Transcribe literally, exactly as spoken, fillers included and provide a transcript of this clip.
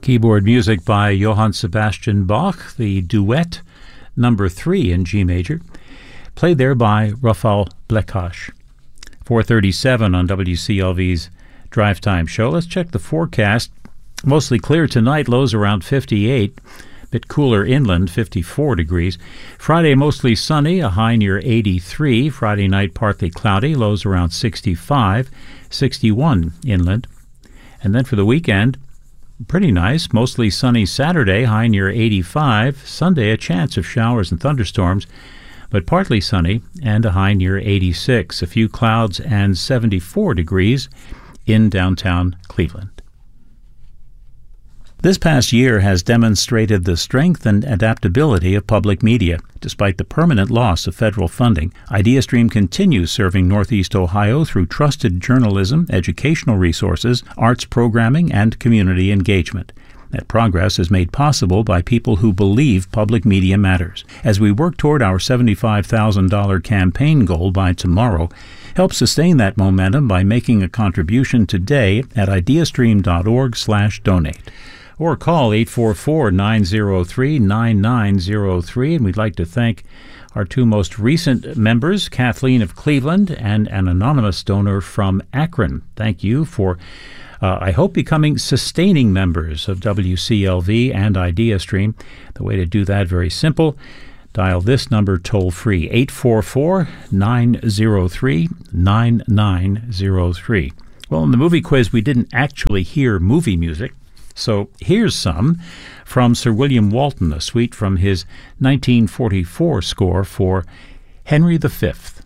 Keyboard music by Johann Sebastian Bach, the duet number three in G major, played there by Rafael Blekach. four thirty-seven on W C L V's Drive Time Show. Let's check the forecast. Mostly clear tonight, lows around fifty-eight. Bit cooler inland, fifty-four degrees. Friday, mostly sunny, a high near eighty-three. Friday night, partly cloudy, lows around sixty-five, sixty-one inland. And then for the weekend, pretty nice, mostly sunny Saturday, high near eighty-five. Sunday, a chance of showers and thunderstorms, but partly sunny and a high near eighty-six. A few clouds and seventy-four degrees in downtown Cleveland. This past year has demonstrated the strength and adaptability of public media. Despite the permanent loss of federal funding, IdeaStream continues serving Northeast Ohio through trusted journalism, educational resources, arts programming, and community engagement. That progress is made possible by people who believe public media matters. As we work toward our seventy-five thousand dollars campaign goal by tomorrow, help sustain that momentum by making a contribution today at ideastream.org slash donate. Or call eight four four, nine zero three, nine nine zero three. And we'd like to thank our two most recent members, Kathleen of Cleveland and an anonymous donor from Akron. Thank you for, uh, I hope, becoming sustaining members of W C L V and IdeaStream. The way to do that, very simple. Dial this number toll-free, eight four four, nine zero three, nine nine zero three. Well, in the movie quiz, we didn't actually hear movie music. So here's some from Sir William Walton, a suite from his nineteen forty-four score for Henry the Fifth.